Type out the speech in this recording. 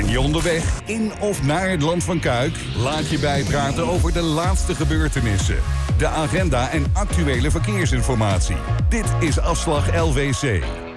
Ben je onderweg in of naar het Land van Kuik? Laat je bijpraten over de laatste gebeurtenissen, de agenda en actuele verkeersinformatie. Dit is Afslag LVC.